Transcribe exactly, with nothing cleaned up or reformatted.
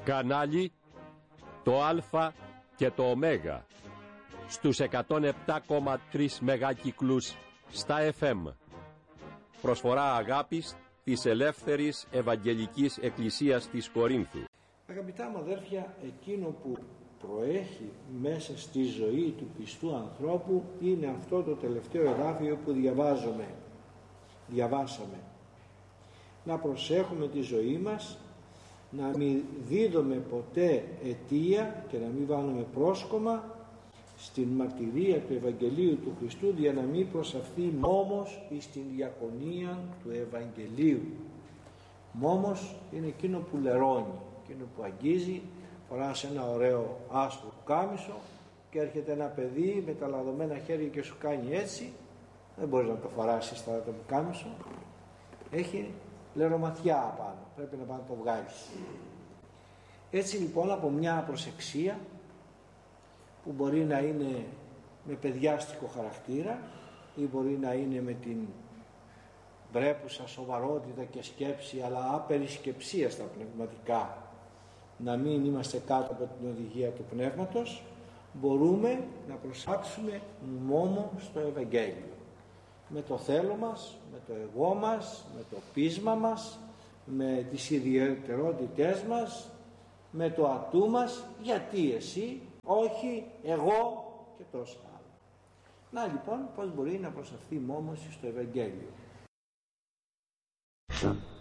Κανάλι το Α και το Ω στους εκατόν επτά κόμμα τρία μεγάκυκλους στα εφ εμ. Προσφορά αγάπης της Ελεύθερης Ευαγγελικής Εκκλησίας της Κορίνθου. Αγαπητά μου αδέρφια, εκείνο που προέχει μέσα στη ζωή του πιστού ανθρώπου είναι αυτό το τελευταίο εδάφιο που διαβάζουμε, διαβάσαμε. Να προσέχουμε τη ζωή μας, να μην δίδουμε ποτέ αιτία και να μην βάλουμε πρόσκομα στην μαρτυρία του Ευαγγελίου του Χριστού, για να μην προσαφθεί μόμος εις την διακονία του Ευαγγελίου. Μόμος είναι εκείνο που λερώνει, εκείνο που αγγίζει. Φοράς ένα ωραίο άσπρο κάμισο και έρχεται ένα παιδί με τα λαδωμένα χέρια και σου κάνει έτσι, δεν μπορείς να το φοράσεις το κάμισο, έχει λερωματιά απάνω, πρέπει να πάει να το βγάλεις. Έτσι λοιπόν, από μια προσεξία που μπορεί να είναι με παιδιάστικο χαρακτήρα ή μπορεί να είναι με την βρέπουσα σοβαρότητα και σκέψη, αλλά απερισκεψία στα πνευματικά, να μην είμαστε κάτω από την οδηγία του Πνεύματος, μπορούμε να προσάξουμε μόμο στο Ευαγγέλιο, με το θέλω μας, με το εγώ μας, με το πείσμα μας, με τις ιδιαιτερότητές μας, με το ατού μας, γιατί εσύ, όχι εγώ και τόσα άλλα. Να λοιπόν πώς μπορεί να προσαχθεί μόμος στο Ευαγγέλιο.